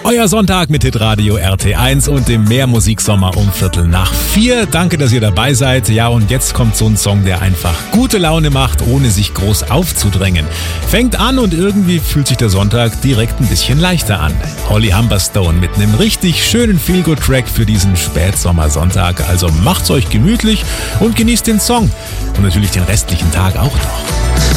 Euer Sonntag mit Hitradio RT1 und dem Mehrmusiksommer um 3:45. Danke, dass ihr dabei seid. Ja, und jetzt kommt so ein Song, der einfach gute Laune macht, ohne sich groß aufzudrängen. Fängt an und irgendwie fühlt sich der Sonntag direkt ein bisschen leichter an. Holly Humberstone mit einem richtig schönen Feel-Good-Track für diesen Spätsommersonntag. Also macht's euch gemütlich und genießt den Song. Und natürlich den restlichen Tag auch noch.